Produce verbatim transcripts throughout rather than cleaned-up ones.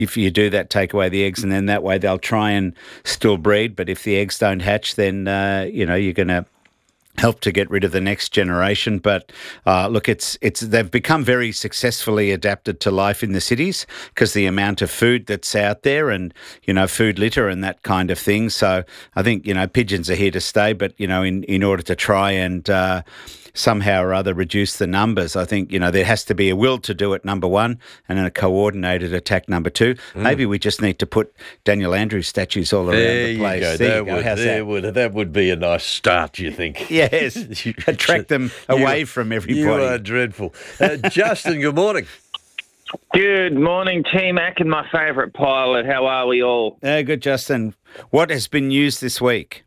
if you do that, take away the eggs, and then that way they'll try and still breed. But if the eggs don't hatch, then, uh, you know, you're going to help to get rid of the next generation. But uh, look, it's it's they've become very successfully adapted to life in the cities because the amount of food that's out there and, you know, food litter and that kind of thing. So I think, you know, pigeons are here to stay, but, you know, in, in order to try and uh, somehow or other reduce the numbers, I think, you know, there has to be a will to do it, number one, and then a coordinated attack, number two. Mm. Maybe we just need to put Daniel Andrews statues all around there the place. You go. There that you go. Would, How's there that? Would, that would be a nice start, do you think? Yes. Attract them away you, from everybody. You are dreadful. Uh, Justin, good morning. Good morning, Team Mac and my favourite pilot. How are we all? Uh, good, Justin. What has been news this week?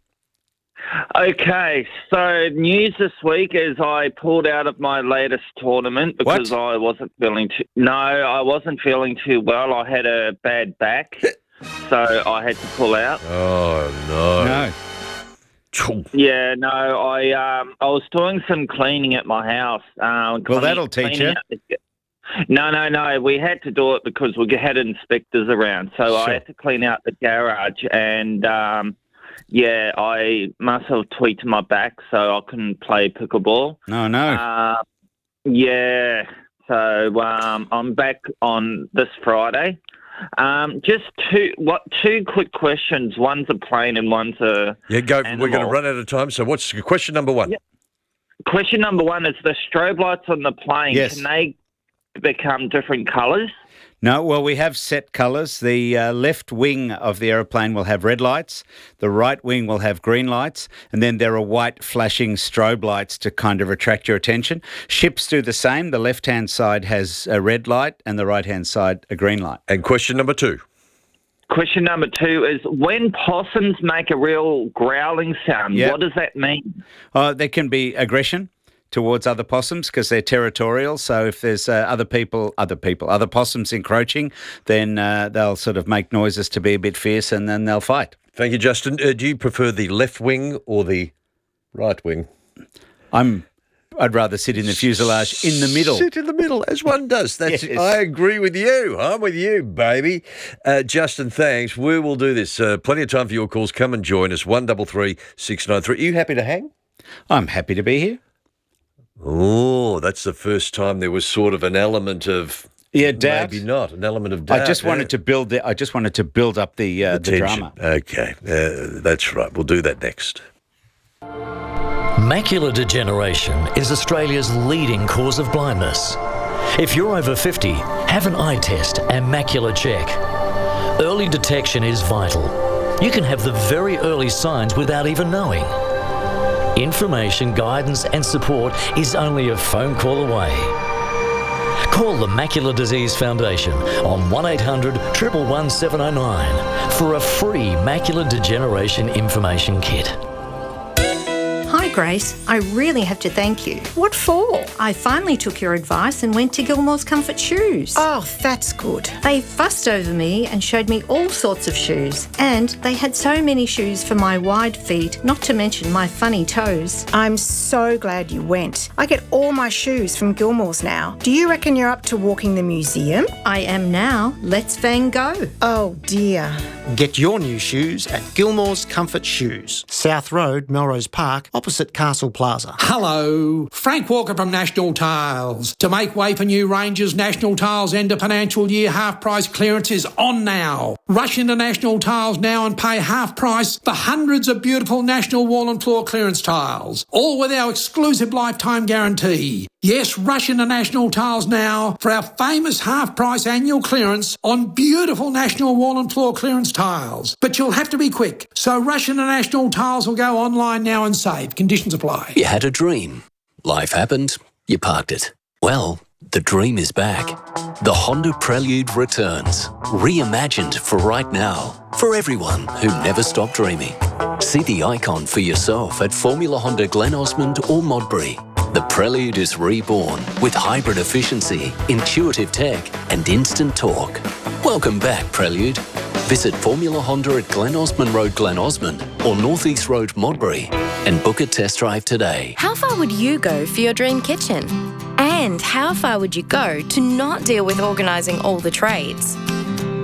Okay, so news this week is I pulled out of my latest tournament because what? I wasn't feeling too... No, I wasn't feeling too well. I had a bad back, so I had to pull out. Oh, no. No. Yeah, no, I um, I was doing some cleaning at my house. Um, well, that'll teach you. The... No, no, no. We had to do it because we had inspectors around. So sure. I had to clean out the garage and, um, yeah, I must have tweaked my back so I couldn't play pickleball. No, no. Uh, yeah, so um, I'm back on this Friday. Um, just two what two quick questions. One's a plane and one's a Yeah, go. animal. We're going to run out of time. So what's question number one? Yeah. Question number one is the strobe lights on the plane. Yes. Can they become different colours? No, well, we have set colours. The uh, left wing of the aeroplane will have red lights. The right wing will have green lights. And then there are white flashing strobe lights to kind of attract your attention. Ships do the same. The left-hand side has a red light and the right-hand side a green light. And question number two. Question number two is when possums make a real growling sound, Yep. what does that mean? Uh, there can be aggression towards other possums because they're territorial. So if there's uh, other people, other people, other possums encroaching, then uh, they'll sort of make noises to be a bit fierce and then they'll fight. Thank you, Justin. Uh, do you prefer the left wing or the right wing? I'm... I'd rather sit in the fuselage in the middle. Sit in the middle, as one does. That's. Yes. I agree with you. I'm with you, baby. Uh, Justin, thanks. We will do this. Uh, plenty of time for your calls. Come and join us. One double three six nine three. Are you happy to hang? I'm happy to be here. Oh, that's the first time there was sort of an element of Yeah, doubt. maybe not an element of doubt. I just wanted yeah. to build the. I just wanted to build up the uh, the, tension. drama. Okay, uh, that's right. We'll do that next. Macular degeneration is Australia's leading cause of blindness. If you're over fifty, have an eye test and macular check. Early detection is vital. You can have the very early signs without even knowing. Information, guidance and support is only a phone call away. Call the Macular Disease Foundation on one eight hundred, one one one, seven oh nine for a free macular degeneration information kit. Hi Grace, I really have to thank you. What for? I finally took your advice and went to Gilmore's Comfort Shoes. Oh, that's good. They fussed over me and showed me all sorts of shoes. And they had so many shoes for my wide feet, not to mention my funny toes. I'm so glad you went. I get all my shoes from Gilmore's now. Do you reckon you're up to walking the museum? I am now. Let's Van go. Oh dear. Get your new shoes at Gilmore's Comfort Shoes, South Road, Melrose Park, opposite Castle Plaza. Hello, Frank Walker from National Tiles. To make way for new ranges, National Tiles end of financial year half price clearance is on now. Rush into National Tiles now and pay half price for hundreds of beautiful National wall and floor clearance tiles, all with our exclusive lifetime guarantee. Yes, rush into National Tiles now for our famous half-price annual clearance on beautiful National wall and floor clearance tiles. But you'll have to be quick, so rush into National Tiles or go online now and save. Conditions apply. You had a dream. Life happened. You parked it. Well, the dream is back. The Honda Prelude returns, reimagined for right now, for everyone who never stopped dreaming. See the icon for yourself at Formula Honda Glen Osmond or Modbury. The Prelude is reborn with hybrid efficiency, intuitive tech and instant torque. Welcome back, Prelude. Visit Formula Honda at Glen Osmond Road, Glen Osmond or North East Road, Modbury and book a test drive today. How far would you go for your dream kitchen? And how far would you go to not deal with organising all the trades? How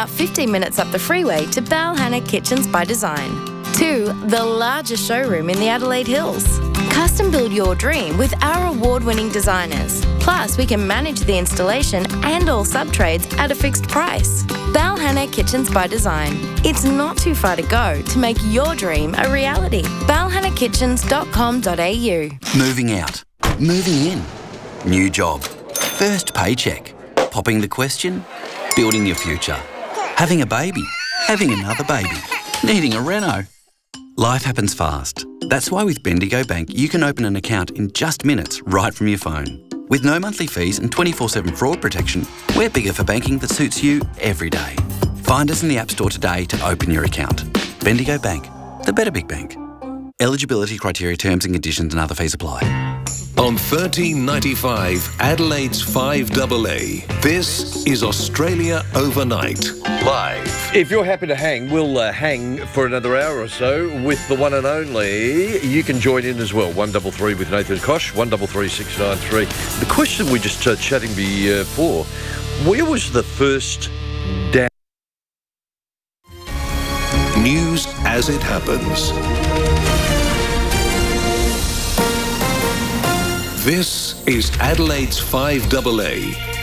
about fifteen minutes up the freeway to Balhanna Kitchens by Design. Two, the largest showroom in the Adelaide Hills. Custom build your dream with our award-winning designers. Plus, we can manage the installation and all sub-trades at a fixed price. Balhanna Kitchens by Design. It's not too far to go to make your dream a reality. balhanna kitchens dot com dot a u. Moving out. Moving in. New job. First paycheck. Popping the question. Building your future. Having a baby. Having another baby. Needing a reno. Life happens fast. That's why with Bendigo Bank, you can open an account in just minutes right from your phone. With no monthly fees and twenty-four seven fraud protection, we're bigger for banking that suits you every day. Find us in the App Store today to open your account. Bendigo Bank, the better big bank. Eligibility criteria, terms and conditions and other fees apply. On thirteen ninety-five, Adelaide's five A A, this is Australia Overnight, live. If you're happy to hang, we'll uh, hang for another hour or so with the one and only. You can join in as well. one double three with Nathan Kosh, one double three six nine three. The question we just uh, chatting before, where was the first down? News as it happens. This is Adelaide's five A A.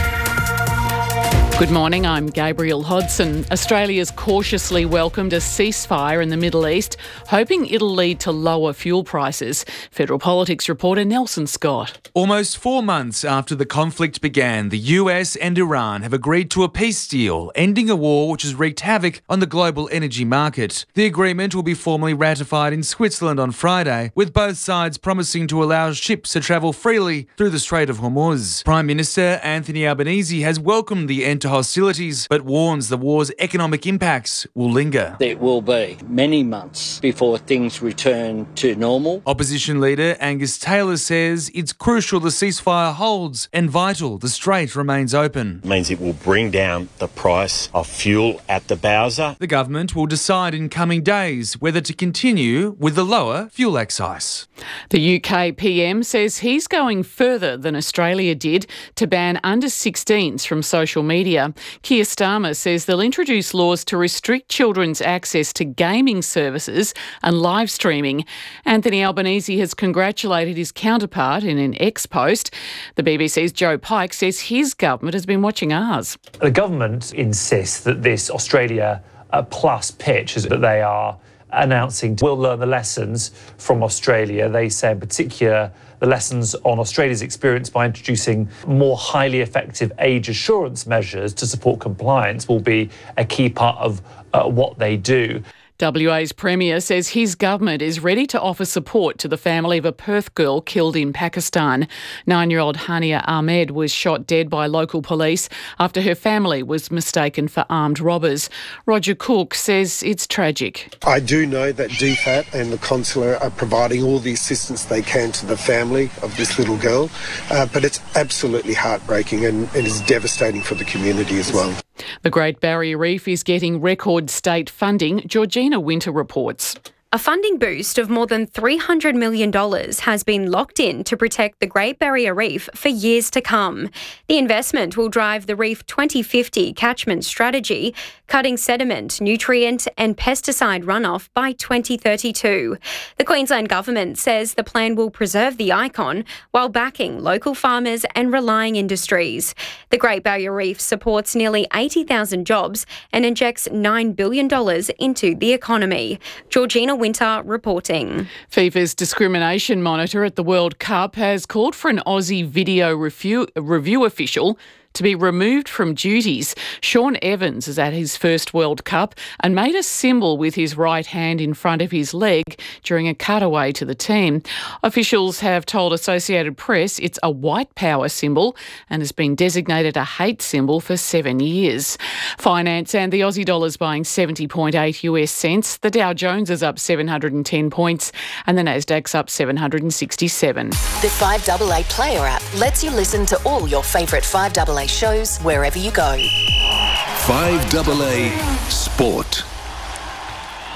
Good morning, I'm Gabrielle Hodson. Australia's cautiously welcomed a ceasefire in the Middle East, hoping it'll lead to lower fuel prices. Federal Politics reporter Nelson Scott. Almost four months after the conflict began, the U S and Iran have agreed to a peace deal, ending a war which has wreaked havoc on the global energy market. The agreement will be formally ratified in Switzerland on Friday, with both sides promising to allow ships to travel freely through the Strait of Hormuz. Prime Minister Anthony Albanese has welcomed the end to hostilities, but warns the war's economic impacts will linger. It will be many months before things return to normal. Opposition leader Angus Taylor says it's crucial the ceasefire holds and vital the strait remains open. It means it will bring down the price of fuel at the Bowser. The government will decide in coming days whether to continue with the lower fuel excise. The U K P M says he's going further than Australia did to ban under sixteens from social media. Keir Starmer says they'll introduce laws to restrict children's access to gaming services and live streaming. Anthony Albanese has congratulated his counterpart in an X post. The B B C's Joe Pike says his government has been watching ours. The government insists that this Australia uh, Plus pitch is that they are announcing we'll learn the lessons from Australia. They say in particular the lessons on Australia's experience by introducing more highly effective age assurance measures to support compliance will be a key part of uh, what they do. W A's Premier says his government is ready to offer support to the family of a Perth girl killed in Pakistan. Nine-year-old Hania Ahmed was shot dead by local police after her family was mistaken for armed robbers. Roger Cook says it's tragic. I do know that D FAT and the consular are providing all the assistance they can to the family of this little girl, uh, but it's absolutely heartbreaking and, and is devastating for the community as well. The Great Barrier Reef is getting record state funding. Georgina Winter reports. A funding boost of more than three hundred million dollars has been locked in to protect the Great Barrier Reef for years to come. The investment will drive the Reef twenty fifty catchment strategy, cutting sediment, nutrient and pesticide runoff by twenty thirty-two. The Queensland Government says the plan will preserve the icon while backing local farmers and relying industries. The Great Barrier Reef supports nearly eighty thousand jobs and injects nine billion dollars into the economy. Georgina Winter reporting. FIFA's discrimination monitor at the World Cup has called for an Aussie video review, review official to be removed from duties. Sean Evans is at his first World Cup and made a symbol with his right hand in front of his leg during a cutaway to the team. Officials have told Associated Press it's a white power symbol and has been designated a hate symbol for seven years. Finance and the Aussie dollar's buying seventy point eight US cents. The Dow Jones is up seven hundred ten points and the Nasdaq's up seven hundred sixty-seven. The five A A Player app lets you listen to all your favourite five A A shows wherever you go. five A A Sport.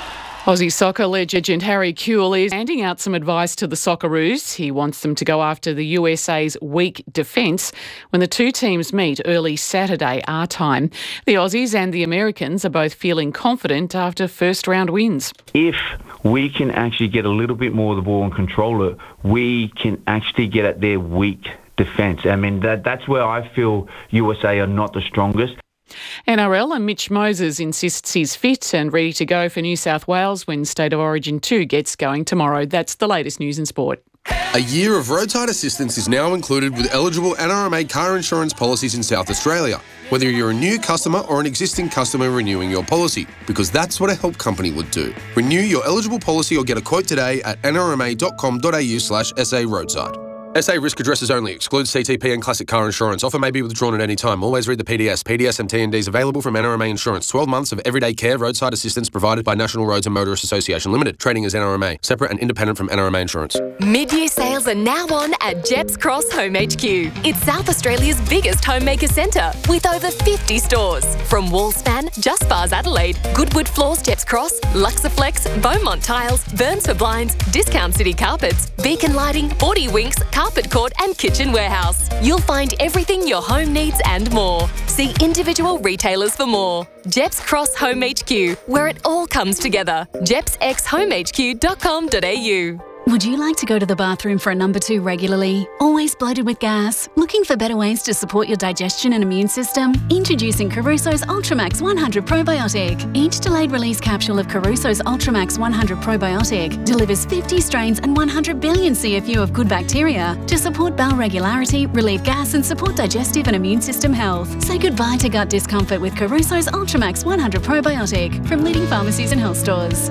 Aussie soccer legend Harry Kewell is handing out some advice to the Socceroos. He wants them to go after the U S A's weak defence when the two teams meet early Saturday our time. The Aussies and the Americans are both feeling confident after first-round wins. If we can actually get a little bit more of the ball and control it, we can actually get at their weak defence. I mean, that that's where I feel U S A are not the strongest. N R L and Mitch Moses insists he's fit and ready to go for New South Wales when State of Origin two gets going tomorrow. That's the latest news in sport. A year of roadside assistance is now included with eligible N R M A car insurance policies in South Australia, whether you're a new customer or an existing customer renewing your policy, because that's what a help company would do. Renew your eligible policy or get a quote today at n r m a dot com dot a u slash s a roadside. S A risk addresses only. Excludes C T P and classic car insurance. Offer may be withdrawn at any time. Always read the P D S. P D S and T and Ds available from N R M A Insurance. twelve months of everyday care roadside assistance provided by National Roads and Motorists Association Limited. Trading as N R M A. Separate and independent from N R M A Insurance. Mid-year sales are now on at Jeps Cross Home H Q. It's South Australia's biggest homemaker centre with over fifty stores. From Wallspan, Just Bars Adelaide, Goodwood Floors Jeps Cross, Luxaflex, Beaumont Tiles, Burns for Blinds, Discount City Carpets, Beacon Lighting, Forty Winks, Carpet Court and Kitchen Warehouse. You'll find everything your home needs and more. See individual retailers for more. Jeps Cross Home H Q, where it all comes together. jeps x home h q dot com dot a u. Would you like to go to the bathroom for a number two regularly? Always bloated with gas? Looking for better ways to support your digestion and immune system? Introducing Caruso's Ultramax one hundred Probiotic. Each delayed release capsule of Caruso's Ultramax one hundred Probiotic delivers fifty strains and one hundred billion C F U of good bacteria to support bowel regularity, relieve gas and support digestive and immune system health. Say goodbye to gut discomfort with Caruso's Ultramax one hundred Probiotic from leading pharmacies and health stores.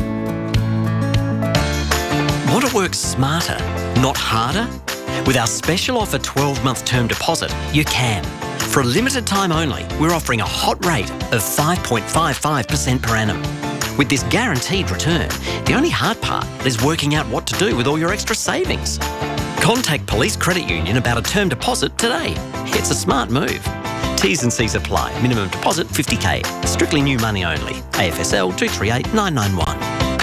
Want to work smarter, not harder? With our special offer twelve month term deposit, you can. For a limited time only, we're offering a hot rate of five point five five percent per annum. With this guaranteed return, the only hard part is working out what to do with all your extra savings. Contact Police Credit Union about a term deposit today. It's a smart move. T's and C's apply. Minimum deposit fifty K. Strictly new money only. A F S L two three eight nine nine one.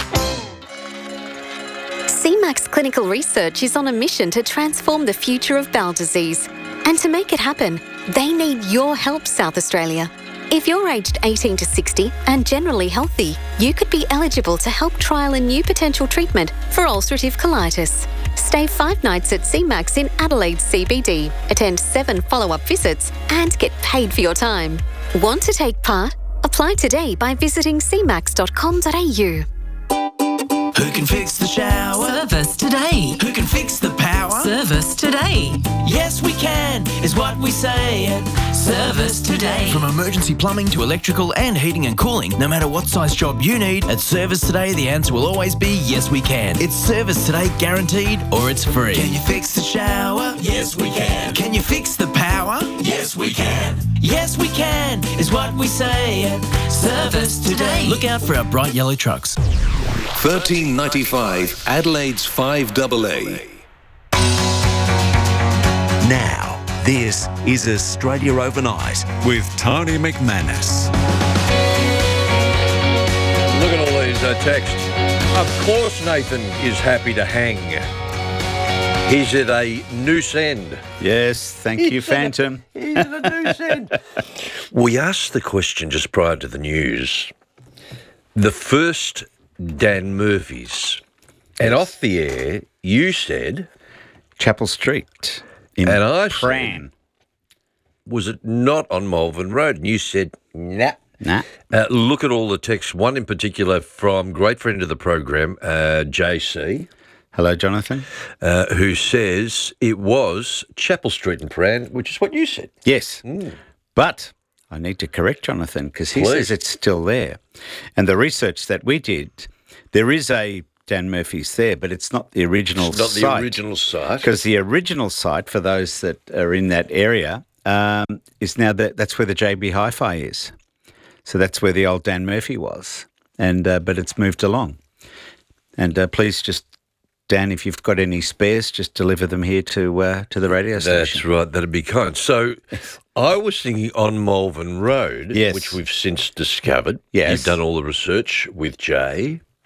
C MAX Clinical Research is on a mission to transform the future of bowel disease. And to make it happen, they need your help, South Australia. If you're aged eighteen to sixty and generally healthy, you could be eligible to help trial a new potential treatment for ulcerative colitis. Stay five nights at C MAX in Adelaide C B D, attend seven follow-up visits and get paid for your time. Want to take part? Apply today by visiting c max dot com dot a u. Who can fix the shower? Service today. Who can fix the power? Service today. Yes, we can, is what we say at Service Today. From emergency plumbing to electrical and heating and cooling, no matter what size job you need, at Service Today, the answer will always be yes, we can. It's Service Today guaranteed or it's free. Can you fix the shower? Yes, we can. Can you fix the power? Yes, we can. Yes, we can, is what we say at Service Today. Look out for our bright yellow trucks. thirteen ninety-five, Adelaide's five double A. Now, this is Australia Overnight with Tony McManus. Look at all these uh, texts. Of course Nathan is happy to hang. He's at a noose end. Yes, thank you, Phantom. He's at a noose end. We asked the question just prior to the news. The first Dan Murphy's. And off the air, you said... Chapel Street in and I Prahran. Said, was it not on Malvern Road? And you said, nah. Nah. Uh, look at all the texts. One in particular from great friend of the program, uh, J C. Hello, Jonathan. Uh, who says it was Chapel Street in Prahran, which is what you said. Yes. Mm. But I need to correct Jonathan because he Please. says it's still there. And the research that we did, there is a Dan Murphy's there, but it's not the original it's not site. Not the original site. Because the original site, for those that are in that area, um, is now the, that's where the J B Hi-Fi is. So that's where the old Dan Murphy was. And uh, but it's moved along. And uh, please just, Dan, if you've got any spares, just deliver them here to uh, to the radio station. That's right. That'd be kind. So I was thinking on Malvern Road, yes. which we've since discovered. Yes. You've done all the research with Jay.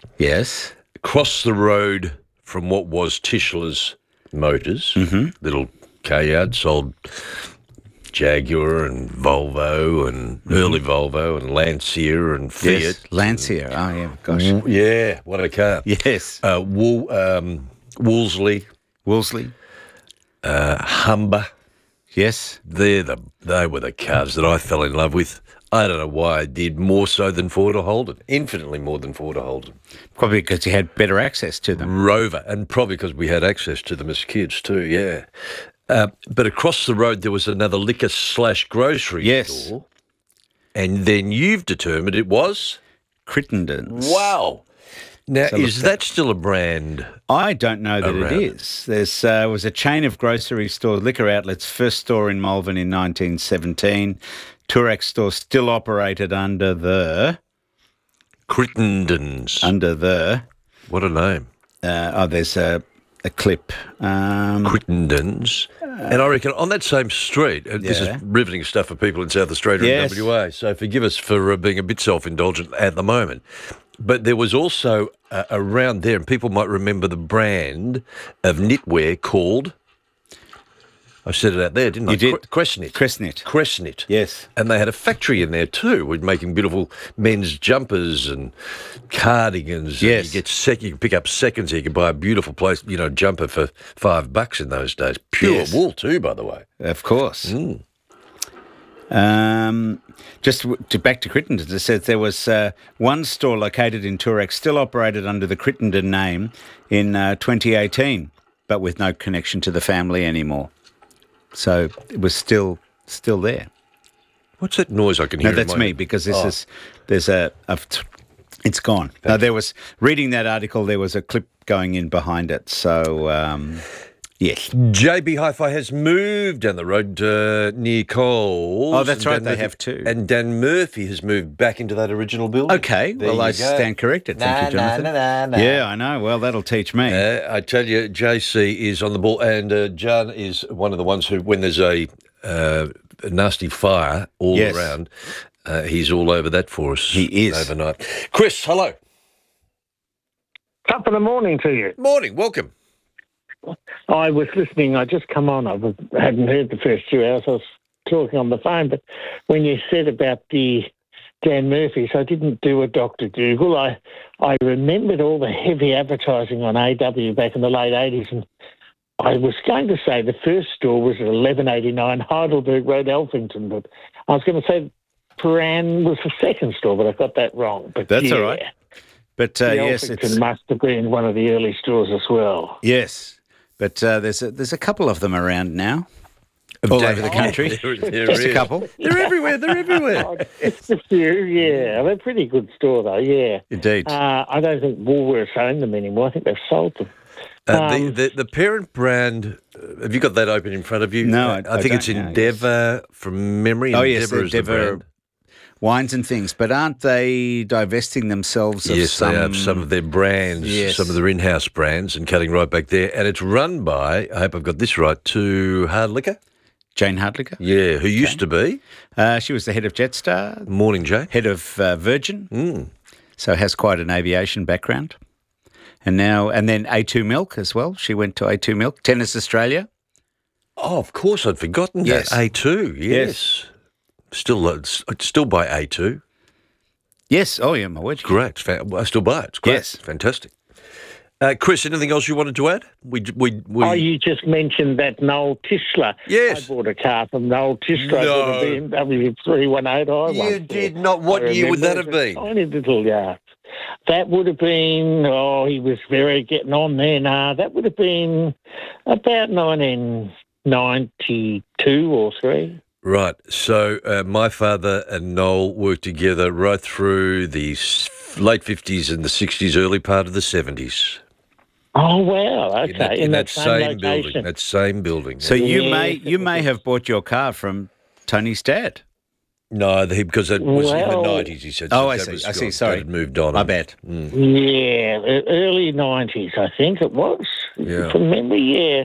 Yes. Across the road from what was Tischler's Motors, mm-hmm. little car yard, sold Jaguar and Volvo and mm-hmm. early Volvo and Lancia and Fiat. Yes, Lancia. Oh, yeah, gosh. Yeah, what a car. Yes. Uh, Wool, um, Wolseley. Wolseley. Uh, Humber. Yes. They're the, they were the cars that I fell in love with. I don't know why I did, more so than Ford or Holden. Infinitely more than Ford or Holden. Probably because you had better access to them. Rover, and probably because we had access to them as kids too, yeah. Uh, but across the road there was another liquor slash grocery yes. store. And then you've determined it was? Crittenden's. Wow. Now, So is look, that still a brand? I don't know that around? it is. There's uh, was a chain of grocery stores, liquor outlets, first store in Malvern in nineteen seventeen. Toorak store still operated under the... Crittenden's. Under the... What a name. Uh, oh, there's a, a clip. Um, Crittenden's. And I reckon on that same street, and this Yeah. is riveting stuff for people in South Australia Yes. and W A, so forgive us for uh, being a bit self-indulgent at the moment. But there was also uh, around there, and people might remember the brand of knitwear called... I said it out there, didn't I? You did. Crescent. Crescent. Crescent. Yes. And they had a factory in there too, with making beautiful men's jumpers and cardigans. Yes. And you get sec- you can pick up seconds here. You can buy a beautiful place, you know, jumper for five bucks in those days. Pure Yes. wool too, by the way. Of course. Mm. Um, just w- to back to Crittenden's, it says there was uh, one store located in Toorak still operated under the Crittenden name in uh, twenty eighteen, but with no connection to the family anymore. So it was still still there. What's that noise I can hear? No, that's in my me because this Oh. is there's a, a it's gone. No, there was reading that article. There was a clip going in behind it. So um, yes, J B Hi-Fi has moved down the road uh, near Coles. Oh, that's and right, Dan they Murphy- have too. And Dan Murphy has moved back into that original building. okay. There Well, you I go. stand corrected. Thank Nah, you, Jonathan. nah, nah, nah, nah. Yeah, I know. Well, that'll teach me. Uh, I tell you, J C is on the ball, and uh, John is one of the ones who, when there's a, uh, a nasty fire all Yes. around, uh, he's all over that for us. He is. Overnight. Chris, hello. Top of the morning to you. Morning, welcome. I was listening. I just come on. I was, hadn't heard the first two hours. I was talking on the phone, but when you said about the Dan Murphys, I didn't do a Doctor Google. I I remembered all the heavy advertising on A W back in the late eighties, and I was going to say the first store was at eleven eighty-nine Heidelberg Road, Elphington, but I was going to say Paran was the second store, but I got that wrong. But That's yeah, all right. But uh, the yes, Elphington it's must have been one of the early stores as well. yes. But uh, there's a, there's a couple of them around now, all Dan- over the country. There- there Just a is. couple. They're everywhere, they're everywhere. It's a few, yeah. They're a pretty good store, though, yeah. Indeed. Uh, I don't think Woolworths own them anymore. I think they've sold them. Uh, the, Um, the the parent brand, uh, have you got that open in front of you? No, Uh, I- I, I think don't it's now, Endeavour from memory. Oh, yes, Endeavour is the Endeavour brand. wines and things. But aren't they divesting themselves of Yes, some... they have some of their brands, Yes. some of their in-house brands, and cutting right back there. And it's run by, I hope I've got this right, to Hardliquor. Jane Hardliquor? Yeah, who used to be. Uh, she was the head of Jetstar, Morning, Jay. head of uh, Virgin, Mm. so has quite an aviation background. And now, and then A two Milk as well. She went to A two Milk, Tennis Australia. Oh, of course, I'd forgotten Yes. that. A two, yes. Yes. Still, uh, s- I'd still buy A two. Yes, oh yeah, my word. It's great. It's fa- I still buy it. It's great. Yes. Fantastic. Uh, Chris, anything else you wanted to add? We, we, we... Oh, you just mentioned that Noel Tischler. Yes. I bought a car from Noel Tischler. No. It would have been W three one eight I You once did bought. not. What I year would that remember have it was been? a Tiny little yard. That would have been, oh, he was very getting on there. Nah, that would have been about nineteen ninety-two or three. Right. So uh, my father and Noel worked together right through the s- late fifties and the sixties, early part of the seventies. Oh, wow, okay. In that, in that same, building. That same building. So you Yeah. may you may have bought your car from Tony's dad. No, he, because it was in the Well- nineties, he said. Oh, so I that see, was I see, gone. sorry. That had moved on. My bad. Mm. Yeah, e- early nineties, I think it was. Yeah. From memory, yeah.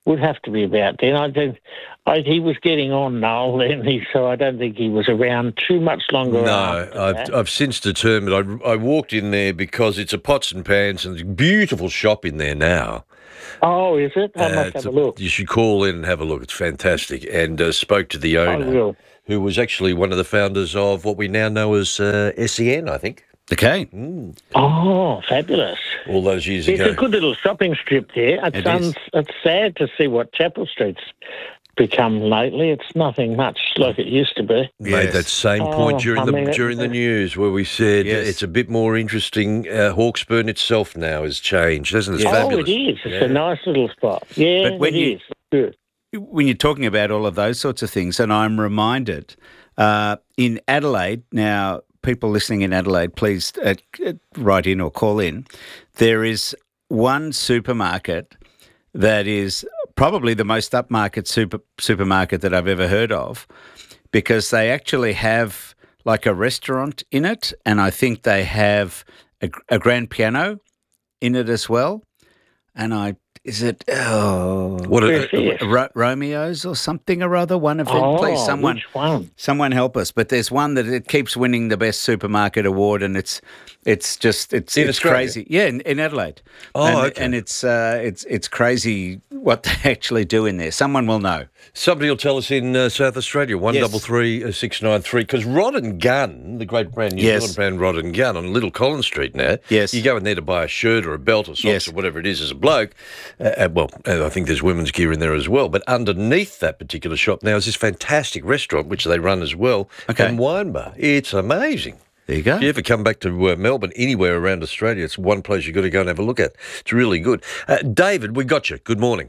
would have to be about then. I think I, he was getting on, Noel, then, he, so I don't think he was around too much longer. No, I've, I've since determined. I, I walked in there because it's a pots and pans and it's a beautiful shop in there now. Oh, is it? I Uh, must it's have a look. You should call in and have a look. It's fantastic. And uh, spoke to the owner, will. who was actually one of the founders of what we now know as uh, S E N, I think. Okay. Mm. Oh, fabulous. All those years It's ago. a good little shopping strip there. It's, It um, is. it's sad to see what Chapel Street's become lately. It's nothing much like it used to be. Made that same point Oh, during I the mean, it- during the news where we said Yes. it's a bit more interesting. Uh, Hawksburn itself now has changed, hasn't it? It's Oh, fabulous. it is. It's Yeah. a nice little spot. Yeah, But when it you- is. Good. When you're talking about all of those sorts of things, and I'm reminded uh, in Adelaide, now people listening in Adelaide, please uh, write in or call in. There is one supermarket that is probably the most upmarket super, supermarket that I've ever heard of, because they actually have like a restaurant in it, and I think they have a, a grand piano in it as well. And I is it oh What a- Yes. Ro- Romeo's or something or other? One of them, Oh, please. Someone, which one? someone help us. But there's one that it keeps winning the best supermarket award, and it's it's just it's In it's Australia? crazy. Yeah, in, in Adelaide. Oh, and, okay. and it's uh, it's it's crazy what they actually do in there. Someone will know. Somebody will tell us in uh, South Australia, one Yes. double three six nine three. Because Rod and Gun, the great brand New Yes. Zealand brand Rod and Gun on Little Collins Street now. Yes. You go in there to buy a shirt or a belt or socks Yes. or whatever it is as a bloke. Uh, uh, well, uh, I think there's women's gear in there as well. But underneath that particular shop now is this fantastic restaurant which they run as well, Okay. and wine bar. It's amazing. There you go. If you ever come back to uh, Melbourne, anywhere around Australia, it's one place you've got to go and have a look at. It's really good. Uh, David, we got you. Good morning.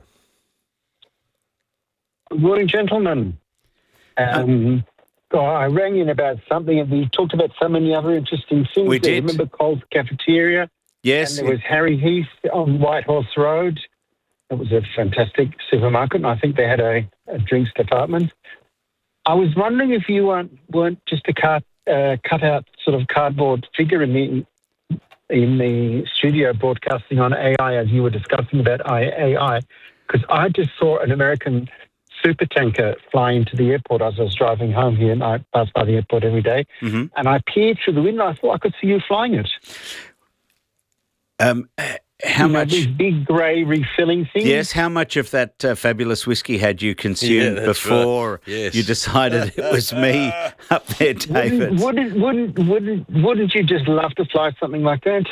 Good morning, gentlemen. Um, oh, I rang in about something, and we talked about so many other interesting things. We there. did. Remember Coles Cafeteria? Yes. And there was Harry Heath on White Horse Road. It was a fantastic supermarket, and I think they had a, a drinks department. I was wondering if you weren't, weren't just a cut, uh, cut out sort of cardboard figure in the in the studio broadcasting on A I as you were discussing about A I, because I just saw an American super tanker fly into the airport as I was driving home here, and I pass by the airport every day, Mhm. and I peered through the window. I thought I could see you flying it. Um, how You know, much? these big grey refilling things. Yes, how much of that uh, fabulous whiskey had you Yeah, consumed that's before right. Yes. you decided it was me up there, David? Wouldn't, wouldn't, wouldn't, wouldn't, wouldn't you just love to fly something like that?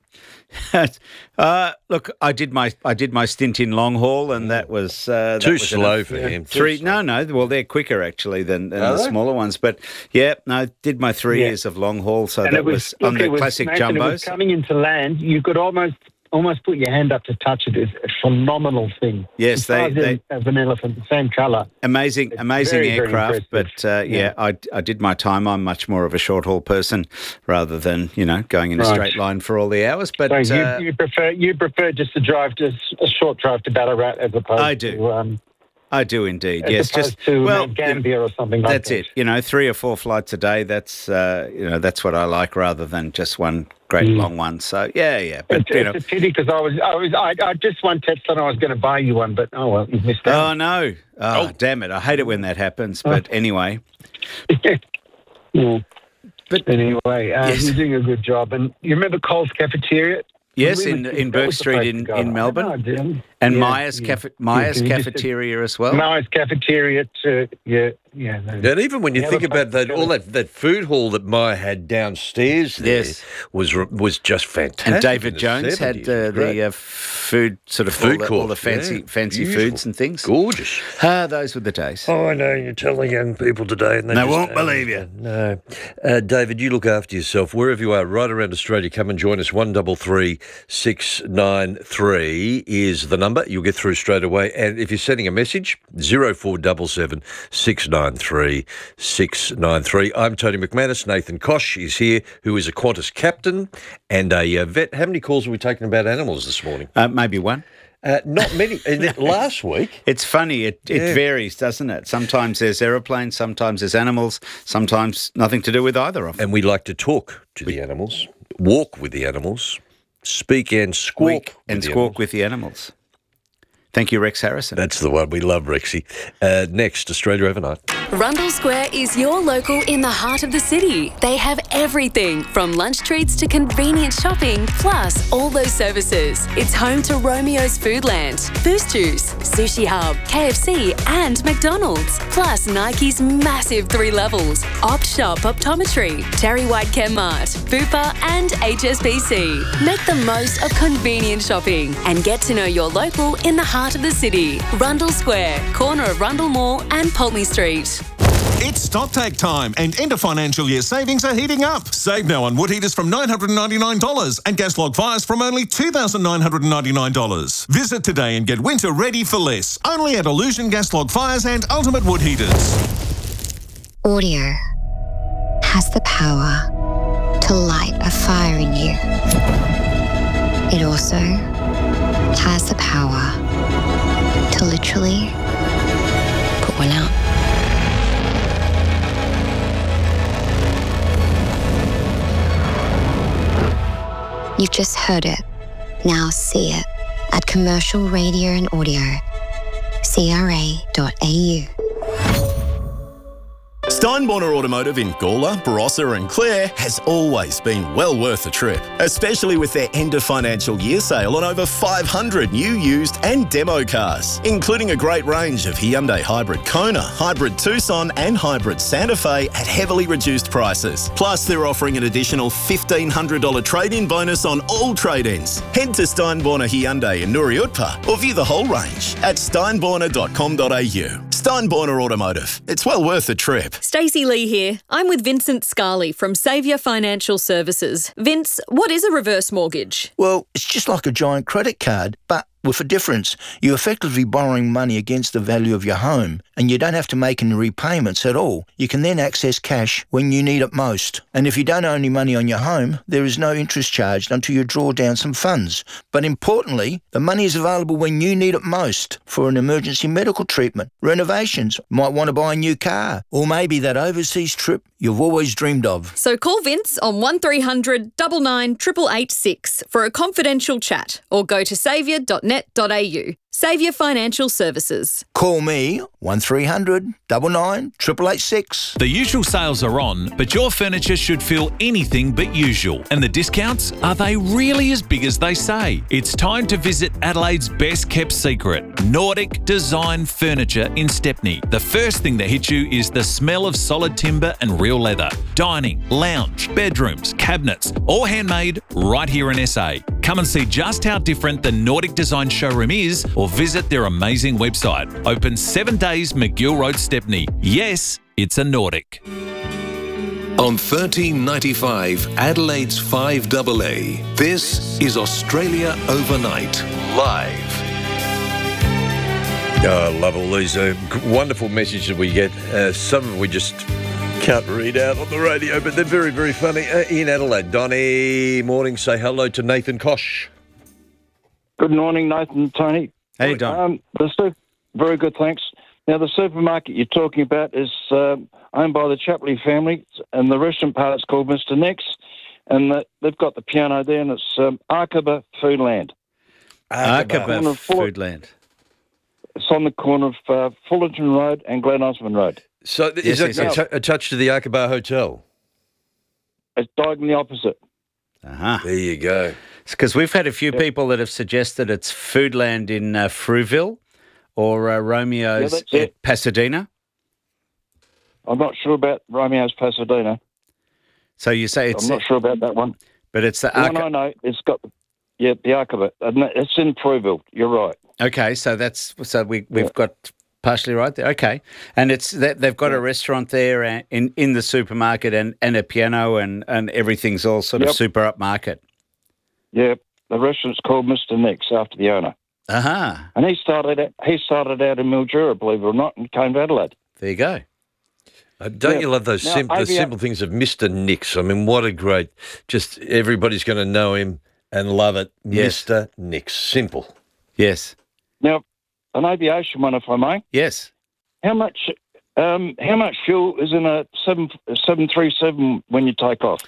uh, look, I did my I did my stint in long haul, and that was uh, that Too was slow enough. for him, too Three? slow. No, no. Well, they're quicker actually than, than Are the they? smaller ones. But yeah, no, did my three Yeah. years of long haul, so And that it was, was on look, the it was, classic Nathan, it was jumbos. coming into land. You could almost almost put your hand up to touch it. It's a phenomenal thing. Yes, The they- size they- of an elephant, the same colour. Amazing, amazing very, very aircraft, but uh, yeah, Yeah. I, I did my time. I'm much more of a short haul person rather than you know going in a Right. straight line for all the hours. But So you, uh, you prefer you prefer just to drive just a short drive to Ballarat as opposed I do. to um, I do indeed. as yes, opposed just to well, Mount Gambier or something like that's that. it. You know, three or four flights a day. That's uh, you know that's what I like rather than just one great Mm. long one. So yeah, yeah. But It's, you know, it's a pity because I was I was I, I just one text and I was going to buy you one, but oh well, you've missed oh out. no, oh, damn it! I hate it when that happens. But anyway, Yeah. But anyway, uh, yes. you're doing a good job. And you remember Coles Cafeteria? yes, We in were- in that Burke was the Street place in, to go. in I Melbourne, know, I did. and Yeah, Myers yeah. Cafe- Myers Yeah, can you just- Cafeteria as well. Myers Cafeteria to yeah yeah. no. And even when you The think other about place that, to all go- that, that food hall that Maya had downstairs there Yes. was was just fantastic. And David in the Jones had seventies. uh, Great. the uh, food sort of Food all, the, all court, the fancy yeah. fancy Beautiful. foods and things. Gorgeous. Ah, those were the days. Oh, I know. You tell the young people today, and they, They just won't don't believe you. understand. No, uh, David, you look after yourself wherever you are, right around Australia. Come and join us. One double three six nine three is the number. You'll get through straight away. And if you're sending a message, zero four double seven six nine three six nine three. I'm Tony McManus. Nathan Kosh is here, who is a Qantas captain and a uh, vet. How many calls have we taken about animals this morning? Uh, maybe one. Uh, not many. And then last week. It's funny. It, it Yeah. varies, doesn't it? Sometimes there's aeroplanes, sometimes there's animals, sometimes nothing to do with either of them. And we like to talk to the animals, walk with the animals, speak and squawk Squeak with and the squawk with the animals. Thank you, Rex Harrison. That's the one. We love Rexy. Uh, next, Australia Overnight. Rundle Square is your local in the heart of the city. They have everything from lunch treats to convenient shopping, plus all those services. It's home to Romeo's Foodland, Boost Juice, Sushi Hub, K F C and McDonald's. Plus Nike's massive three levels, Opt Shop Optometry, Terry White Chemmart, Bupa and H S B C. Make the most of convenient shopping and get to know your local in the heart of the city. Rundle Square, corner of Rundle Mall and Pulteney Street. It's StockTake time and end of financial year savings are heating up. Save now on wood heaters from nine hundred ninety-nine dollars and gas log fires from only two thousand nine hundred ninety-nine dollars. Visit today and get winter ready for less. Only at Illusion Gas Log Fires and Ultimate Wood Heaters. Audio has the power to light a fire in you. It also has the power to literally put one out. You've just heard it. Now see it at Commercial Radio and Audio, c r a dot a u. Steinborner Automotive in Gawler, Barossa and Clare has always been well worth a trip, especially with their end of financial year sale on over five hundred new, used and demo cars, including a great range of Hyundai Hybrid Kona, Hybrid Tucson and Hybrid Santa Fe at heavily reduced prices. Plus, they're offering an additional fifteen hundred dollars trade-in bonus on all trade-ins. Head to Steinborner Hyundai in Nuriutpa or view the whole range at steinborner dot com dot a u. Steinborner Automotive. It's well worth a trip. Stacey Lee here. I'm with Vincent Scarley from Saviour Financial Services. Vince, what is a reverse mortgage? Well, it's just like a giant credit card, but with a difference. You're effectively borrowing money against the value of your home, and you don't have to make any repayments at all. You can then access cash when you need it most. And if you don't owe any money on your home, there is no interest charged until you draw down some funds. But importantly, the money is available when you need it most for an emergency medical treatment, renovations, might want to buy a new car, or maybe that overseas trip you've always dreamed of. So call Vince on one three hundred nine nine eight eight eight six for a confidential chat, or go to saviour dot net dot a u. Saviour Financial Services. Call me one three hundred nine nine eight eight eight six. The usual sales are on, but your furniture should feel anything but usual. And the discounts, are they really as big as they say? It's time to visit Adelaide's best kept secret, Nordic Design Furniture in Stepney. The first thing that hits you is the smell of solid timber and real leather. Dining, lounge, bedrooms, cabinets, all handmade right here in S A. Come and see just how different the Nordic Design showroom is, or visit their amazing website. Open seven days, McGill Road, Stepney. Yes, it's a Nordic. On thirteen ninety-five Adelaide's five A A, this is Australia Overnight, live. Oh, I love all these uh, wonderful messages we get. Uh, some of them we just can't read out on the radio, but they're very, very funny. Uh, in Adelaide, Donny, morning. Say hello to Nathan Kosh. Good morning, Nathan, Tony. Hey, Don. Um, the super, very good, thanks. Now, the supermarket you're talking about is uh, owned by the Chapley family, and the restaurant part's called Mister Nick's, and the, they've got the piano there, and it's um, Arkaba Foodland. Arkaba Foodland. It's on the corner of uh, Fullerton Road and Glen Osmond Road. So is yes, that yes, yes. attached to the Arkaba Hotel? It's diagonally opposite. Uh-huh. There you go. It's because we've had a few yep. people that have suggested it's Foodland in uh, Frueville or uh, Romeo's yeah, at Pasadena. I'm not sure about Romeo's Pasadena. So you say it's... I'm not sure about that one. But it's the... No, Arca- no, no. It's got... Yeah, the Arkaba. It's in Frueville. You're right. Okay, so that's... So we, we've yeah. got... Partially right there. Okay. And it's they've got a restaurant there in, in the supermarket and, and a piano and, and everything's all sort yep. of super upmarket. Yeah. The restaurant's called Mister Nick's after the owner. Uh-huh. And he started out, he started out in Mildura, believe it or not, and came to Adelaide. There you go. Uh, don't yeah. you love those now, sim- the simple things of Mister Nick's? I mean, what a great... Just everybody's going to know him and love it. Yes. Mister Nick's. Simple. Yes. Now... An aviation one, if I may. Yes. How much? Um, how much fuel is in a seven seven three seven when you take off?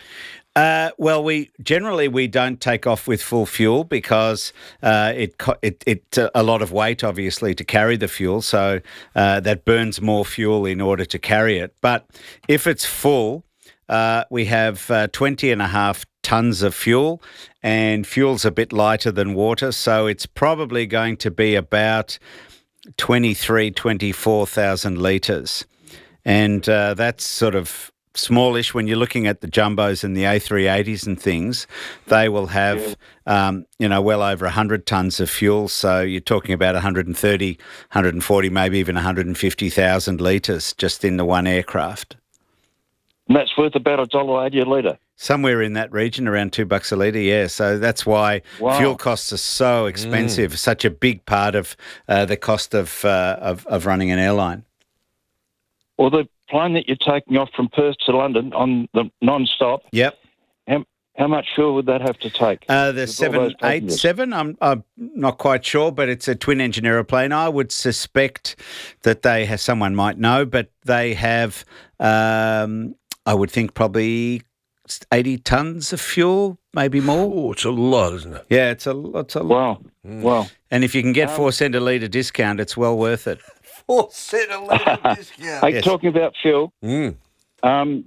Uh, well, we generally we don't take off with full fuel because uh, it co- it it uh, a lot of weight obviously to carry the fuel, so uh, that burns more fuel in order to carry it. But if it's full, uh, we have uh, twenty and a half tons of fuel, and fuel's a bit lighter than water, so it's probably going to be about twenty-three, twenty-four thousand litres, and uh, that's sort of smallish. When you're looking at the jumbos and the A three eighties and things, they will have, um, you know, well over one hundred tonnes of fuel. So you're talking about one hundred thirty, one hundred forty, maybe even one hundred fifty thousand litres just in the one aircraft. And that's worth about a dollar eighty a litre. Somewhere in that region, around two bucks a litre, yeah. So that's why Wow. fuel costs are so expensive, Mm. such a big part of uh, the cost of, uh, of of running an airline. Well, the plane that you're taking off from Perth to London on the non-stop, Yep. how, how much fuel would that have to take? Uh, the With all seven those eight passengers? seven. I'm I'm not quite sure, but it's a twin engine aeroplane. I would suspect that they have, someone might know, but they have. Um, I would think probably eighty tons of fuel, maybe more. Oh, it's a lot, isn't it? Yeah, it's a it's a Wow. Wow. And if you can get Um, four cent a litre discount, it's well worth it. Four cent a litre discount. Hey, Yes. talking about fuel, Mm. um,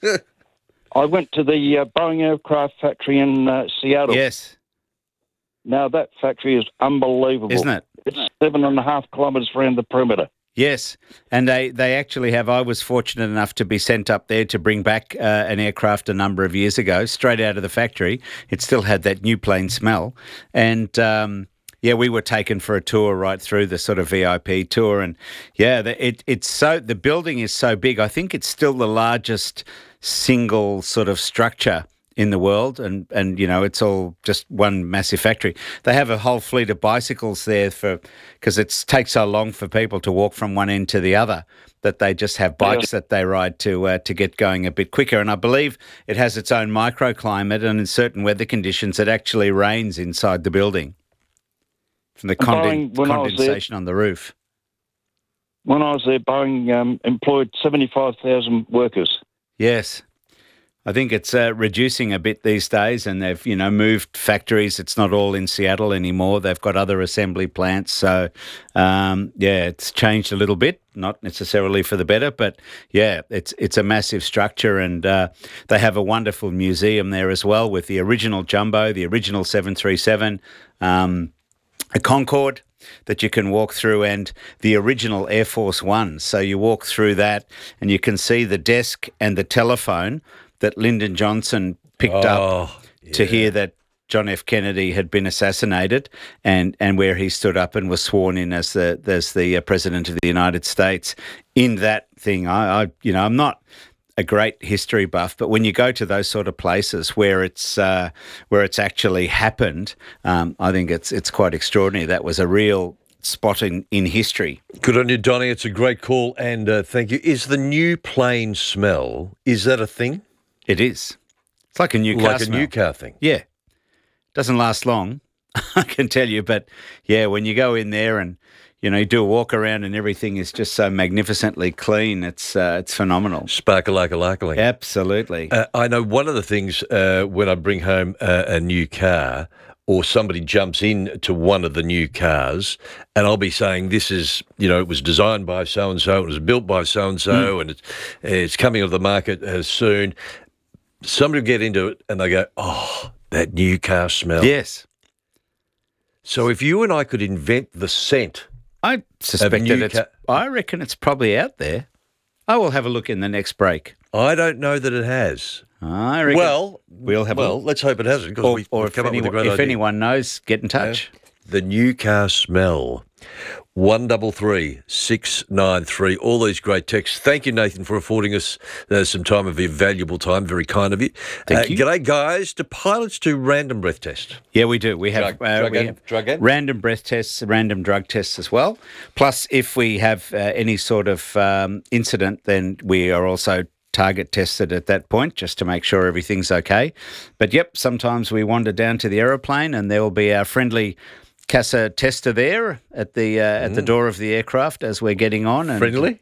I went to the uh, Boeing aircraft factory in uh, Seattle. Yes, Now, that factory is unbelievable. isn't it? It's seven and a half kilometres around the perimeter. Yes, and they, they actually have. I was fortunate enough to be sent up there to bring back uh, an aircraft a number of years ago, straight out of the factory. It still had that new plane smell. And um, yeah, we were taken for a tour right through the sort of V I P tour. And yeah, the, it, it's so the building is so big. I think it's still the largest single sort of structure in the world, and, and you know, it's all just one massive factory. They have a whole fleet of bicycles there for because it takes so long for people to walk from one end to the other that they just have bikes that they ride to uh, to get going a bit quicker. And I believe it has its own microclimate, and in certain weather conditions, it actually rains inside the building from the conden- Boeing, when I was there- condensation on the roof. When I was there, Boeing um, employed seventy-five thousand workers. Yes. I think it's uh, reducing a bit these days, and they've, you know, moved factories. It's not all in Seattle anymore. They've got other assembly plants. So, um, yeah, it's changed a little bit, not necessarily for the better, but yeah, it's it's a massive structure, and uh, they have a wonderful museum there as well with the original Jumbo, the original seven thirty-seven, um, a Concorde that you can walk through, and the original Air Force One. So you walk through that and you can see the desk and the telephone that Lyndon Johnson picked Oh, up to hear that John F. Kennedy had been assassinated, and, and where he stood up and was sworn in as the as the uh, President of the United States. In that thing, I, I you know I'm not a great history buff, but when you go to those sort of places where it's uh, where it's actually happened, um, I think it's it's quite extraordinary. That was a real spot in, in history. Good on you, Donnie. It's a great call, and uh, thank you. Is the new plane smell, is that a thing? It is. It's like a new car Like a smell. new car thing. Yeah. Doesn't last long, I can tell you. But, yeah, when you go in there and, you know, you do a walk around and everything is just so magnificently clean, it's uh, it's phenomenal. Sparkle-like-a-like. Absolutely. Uh, I know one of the things uh, when I bring home uh, a new car, or somebody jumps in to one of the new cars, and I'll be saying, this is, you know, it was designed by so-and-so, it was built by so-and-so, Mm. and it's, it's coming off the market uh, soon. Somebody will get into it and they go, oh, that new car smell. Yes. So if you and I could invent the scent I of suspect new that it's, car... I reckon it's probably out there. I will have a look in the next break. I don't know that it has. I reckon. Well, we'll have a well, look. let's hope it hasn't, because Or, we, or we've if, come up with a anyone, great if idea. anyone knows, get in touch. The new car smell. One double three six nine three. All these great texts. Thank you, Nathan, for affording us uh, some time of your valuable time. Very kind of you. Thank uh, you. G'day, guys. Do pilots do random breath test? Yeah, we do. We have, Drug- uh, drug we and- have drug and? random breath tests, random drug tests as well. Plus, if we have uh, any sort of um, incident, then we are also target tested at that point just to make sure everything's okay. But yep, sometimes we wander down to the aeroplane and there will be our friendly CASA tester there at the uh, at the door of the aircraft as we're getting on. And Friendly?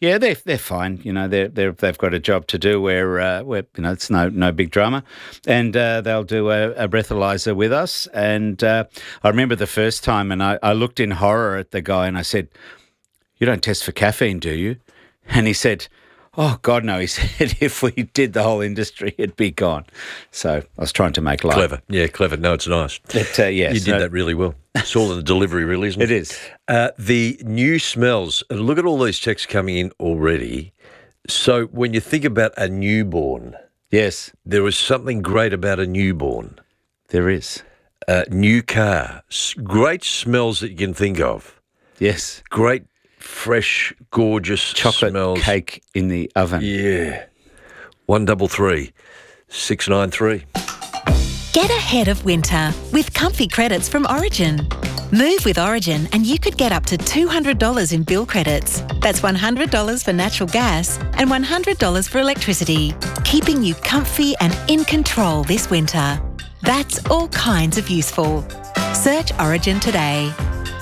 Yeah, they're they're fine. You know, they're they they've got a job to do where uh, where you know it's no no big drama, and uh, they'll do a, a breathalyzer with us. And uh, I remember the first time, and I, I looked in horror at the guy, and I said, "You don't test for caffeine, do you?" And he said, "Oh, God, no." He said, "If we did, the whole industry, it'd be gone." So I was trying to make light. Clever. Yeah, clever. No, it's nice. But, uh, yes, you did no, that really well. It's all in the delivery, really, isn't it? It is. Uh, the new smells. Look at all these texts coming in already. So when you think about a newborn. Yes. There is something great about a newborn. There is. Uh, new car. S- great smells that you can think of. Yes. Great, fresh, gorgeous chocolate smells. cake in the oven. Yeah. One double three, six nine three. Get ahead of winter with comfy credits from Origin. Move with Origin and you could get up to two hundred dollars in bill credits. That's one hundred dollars for natural gas and one hundred dollars for electricity, keeping you comfy and in control this winter. That's all kinds of useful. Search Origin today.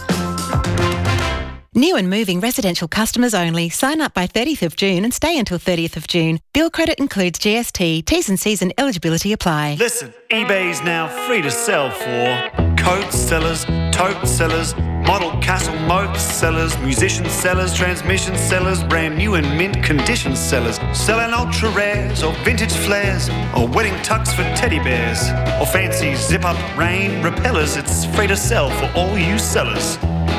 New and moving residential customers only. Sign up by thirtieth of June and stay until thirtieth of June. Bill credit includes G S T. T's and C's and eligibility apply. Listen, eBay's now free to sell for coat sellers, tote sellers, model castle moat sellers, musician sellers, transmission sellers, brand new and mint condition sellers, selling ultra rares or vintage flares or wedding tux for teddy bears or fancy zip-up rain repellers. It's free to sell for all you sellers.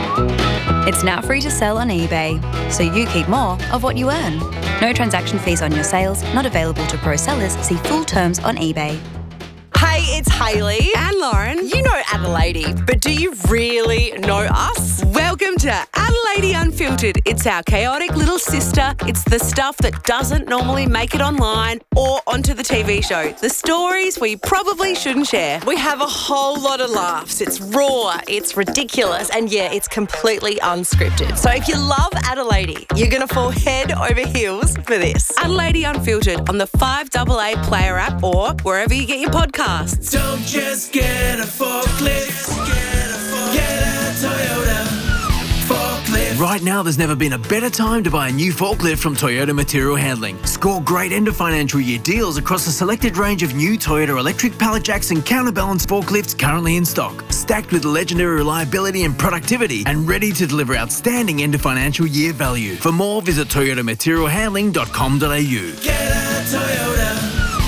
It's now free to sell on eBay, so you keep more of what you earn. No transaction fees on your sales, not available to pro sellers. See full terms on eBay. Hey, it's Hayley and Lauren. You know Adelaide, but do you really know us? Welcome to Adelaide Unfiltered. It's our chaotic little sister. It's the stuff that doesn't normally make it online or onto the T V show. The stories we probably shouldn't share. We have a whole lot of laughs. It's raw, it's ridiculous, and yeah, it's completely unscripted. So if you love Adelaide, you're going to fall head over heels for this. Adelaide Unfiltered on the five A A Player app or wherever you get your podcasts. Don't just get a forklift, get a, forklift. Get a Toyota forklift. Right now, there's never been a better time to buy a new forklift from Toyota Material Handling. Score great end of financial year deals across a selected range of new Toyota electric pallet jacks and counterbalance forklifts currently in stock, stacked with legendary reliability and productivity, and ready to deliver outstanding end of financial year value. For more, visit toyota material handling dot com dot a u. Get a Toyota.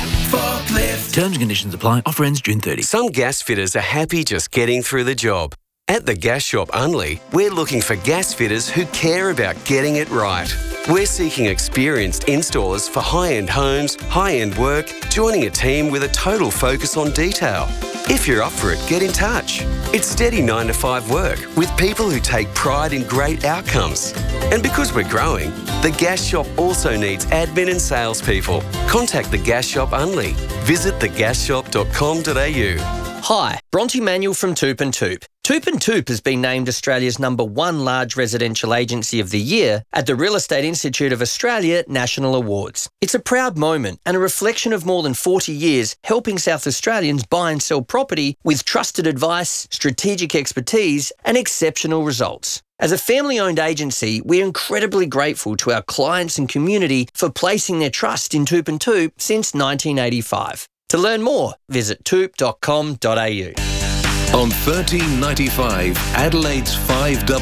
Terms and conditions apply. Offer ends June thirtieth. Some gas fitters are happy just getting through the job. At the Gas Shop Unley, we're looking for gas fitters who care about getting it right. We're seeking experienced installers for high-end homes, high-end work, joining a team with a total focus on detail. If you're up for it, get in touch. It's steady nine to five work with people who take pride in great outcomes. And because we're growing, the Gas Shop also needs admin and salespeople. Contact the Gas Shop Unley. Visit the gas shop dot com dot a u. Hi, Bronte Manuel from Toop and Toop. Toop and Toop has been named Australia's number one large residential agency of the year at the Real Estate Institute of Australia National Awards. It's a proud moment and a reflection of more than forty years helping South Australians buy and sell property with trusted advice, strategic expertise and exceptional results. As a family-owned agency, we're incredibly grateful to our clients and community for placing their trust in Toop and Toop since nineteen eighty-five. To learn more, visit toop dot com dot a u. On thirteen ninety-five, Adelaide's five A